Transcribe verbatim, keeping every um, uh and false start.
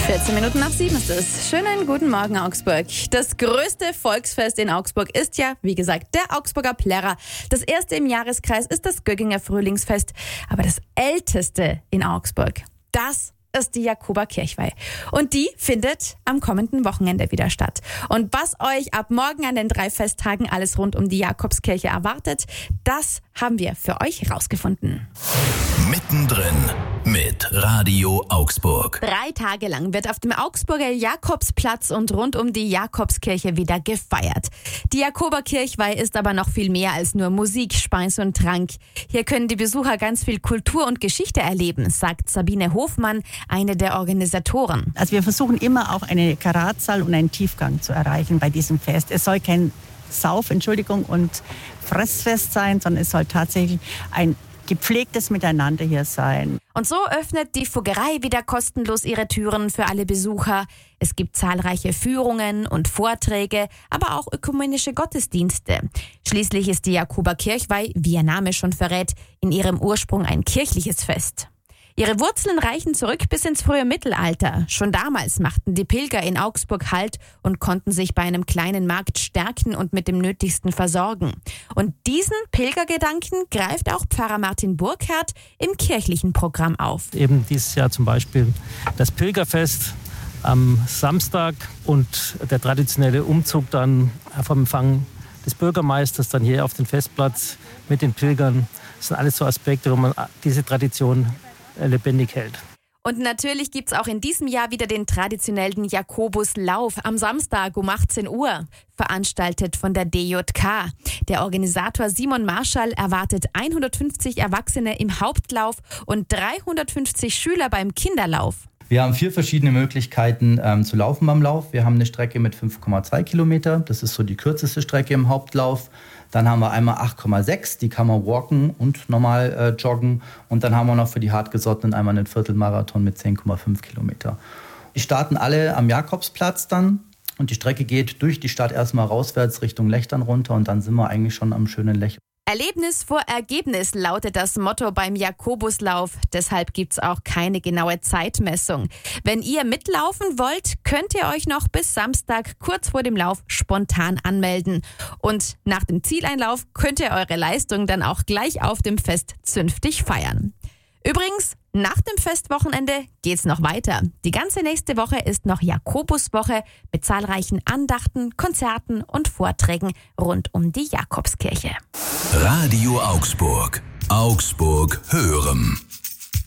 vierzehn Minuten nach sieben ist es. Schönen guten Morgen, Augsburg. Das größte Volksfest in Augsburg ist ja, wie gesagt, der Augsburger Plärrer. Das erste im Jahreskreis ist das Gögginger Frühlingsfest. Aber das älteste in Augsburg, das ist die Jakoberkirchweih. Und die findet am kommenden Wochenende wieder statt. Und was euch ab morgen an den drei Festtagen alles rund um die Jakobskirche erwartet, das haben wir für euch rausgefunden. Mittendrin mit Radio Augsburg. Drei Tage lang wird auf dem Augsburger Jakobsplatz und rund um die Jakobskirche wieder gefeiert. Die Jakoberkirchweih ist aber noch viel mehr als nur Musik, Speis und Trank. Hier können die Besucher ganz viel Kultur und Geschichte erleben, sagt Sabine Hofmann, eine der Organisatoren. Also wir versuchen immer auch eine Karatzahl und einen Tiefgang zu erreichen bei diesem Fest. Es soll kein Sauf, Entschuldigung, und Fressfest sein, sondern es soll tatsächlich ein gepflegtes Miteinander hier sein. Und so öffnet die Fuggerei wieder kostenlos ihre Türen für alle Besucher. Es gibt zahlreiche Führungen und Vorträge, aber auch ökumenische Gottesdienste. Schließlich ist die Jakoberkirchweih, wie ihr Name schon verrät, in ihrem Ursprung ein kirchliches Fest. Ihre Wurzeln reichen zurück bis ins frühe Mittelalter. Schon damals machten die Pilger in Augsburg Halt und konnten sich bei einem kleinen Markt stärken und mit dem Nötigsten versorgen. Und diesen Pilgergedanken greift auch Pfarrer Martin Burkhardt im kirchlichen Programm auf. Eben dieses Jahr zum Beispiel das Pilgerfest am Samstag und der traditionelle Umzug dann vom Empfang des Bürgermeisters dann hier auf den Festplatz mit den Pilgern. Das sind alles so Aspekte, wo man diese Tradition lebendig hält. Und natürlich gibt's auch in diesem Jahr wieder den traditionellen Jakobuslauf am Samstag um achtzehn Uhr, veranstaltet von der D J K. Der Organisator Simon Marschall erwartet hundertfünfzig Erwachsene im Hauptlauf und dreihundertfünfzig Schüler beim Kinderlauf. Wir haben vier verschiedene Möglichkeiten ähm, zu laufen beim Lauf. Wir haben eine Strecke mit fünf Komma zwei Kilometer, das ist so die kürzeste Strecke im Hauptlauf. Dann haben wir einmal acht Komma sechs, die kann man walken und normal äh, joggen. Und dann haben wir noch für die hartgesottenen einmal einen Viertelmarathon mit zehn Komma fünf Kilometer. Die starten alle am Jakobsplatz dann und die Strecke geht durch die Stadt erstmal rauswärts Richtung Lechtern runter und dann sind wir eigentlich schon am schönen Lech. Erlebnis vor Ergebnis lautet das Motto beim Jakobuslauf. Deshalb gibt's auch keine genaue Zeitmessung. Wenn ihr mitlaufen wollt, könnt ihr euch noch bis Samstag kurz vor dem Lauf spontan anmelden. Und nach dem Zieleinlauf könnt ihr eure Leistung dann auch gleich auf dem Fest zünftig feiern. Übrigens, nach dem Festwochenende geht's noch weiter. Die ganze nächste Woche ist noch Jakobuswoche mit zahlreichen Andachten, Konzerten und Vorträgen rund um die Jakobskirche. Radio Augsburg. Augsburg hören.